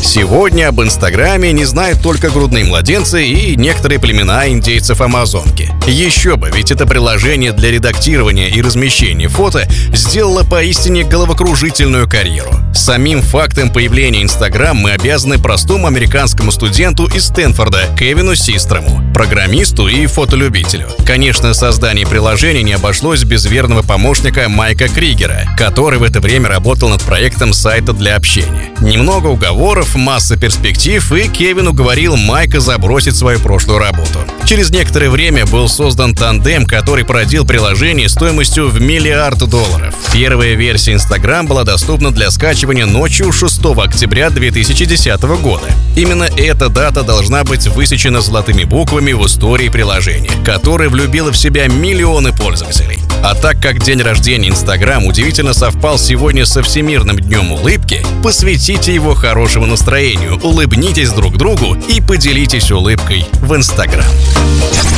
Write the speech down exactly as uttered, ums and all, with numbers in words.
Сегодня об Инстаграме не знают только грудные младенцы и некоторые племена индейцев Амазонки. Еще бы, ведь это приложение для редактирования и размещения фото сделало поистине головокружительную карьеру. Самим фактом появления Инстаграм мы обязаны простому американскому студенту из Стэнфорда Кевину Систрому, программисту и фотолюбителю. Конечно, создание приложения не обошлось без верного помощника Майка Кригера, который в это время работал над проектом сайта для общения. Немного уговоров, масса перспектив, и Кевин уговорил Майка забросить свою прошлую работу. Через некоторое время был создан тандем, который породил приложение стоимостью в миллиард долларов. Первая версия Instagram была доступна для скачивания ночью шестого октября две тысячи десятого года. Именно эта дата должна быть высечена золотыми буквами в истории приложения, которое влюбило в себя миллионы пользователей. А так как день рождения Instagram удивительно совпал сегодня со Всемирным днем улыбки, посвятите его хорошему настроению, улыбнитесь друг другу и поделитесь улыбкой в Instagram.